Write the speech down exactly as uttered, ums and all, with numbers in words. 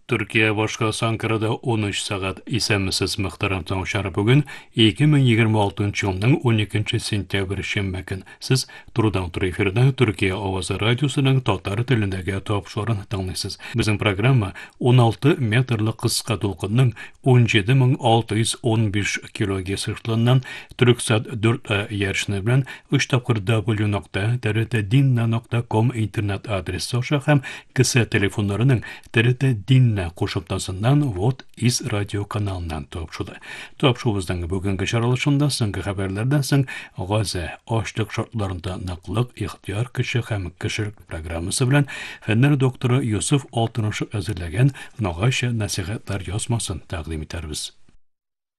Türkiye başka Ankara'da on üç saat isemisiz muhtaram tanışar bugün iki bin yigirme altıncı yılının on ikinci sentyabr şembe gün. Siz Turdan Tur efirde Türkiye Ovası Radyosu'nun Tatar tilindeki top şorun tanlısınız. Bizim programma on altı metrlik kıska dolkunun on yedi bin altı yüz on beş kiloga sırtlanan Türksat dört A yarışını bilen üç w nokta t r t dinna nokta com internet adresi olsa hem kısa telefonlarının t r t dinna qo'shimchasidan What is radio kanalidan topshudi. Topshuvimizdan bugungi charalashunda so'nggi xabarlardan so'ng G'oza ochliq shortlarida naqliq ixtiyor kishi ham kishilik programmasi bilan fanlar doktori Yusuf Oltinosh azirlagan nog'osh nasihatlar yozmasini taqdim etamiz.